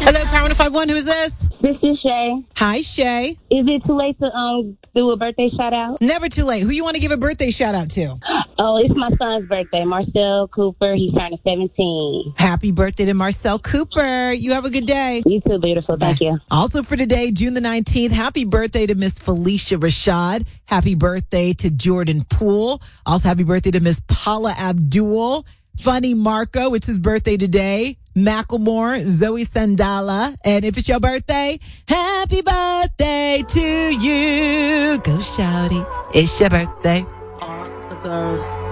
Hello, Power 105.1. Who's this? This is Shay. Hi, Shay. Is it too late to do a birthday shout out? Never too late. Who you want to give a birthday shout out to? Oh, it's my son's birthday, Marcel Cooper. He's turning 17. Happy birthday to Marcel Cooper. You have a good day. You too, beautiful. Thank you. Also for today, June the 19th, happy birthday to Miss Felicia Rashad. Happy birthday to Jordan Poole. Also, happy birthday to Miss Paula Abdul. Funny Marco, it's his birthday today. Macklemore, Zoe Sandala. And if it's your birthday, happy birthday to you. Go shouty. It's your birthday. All the girls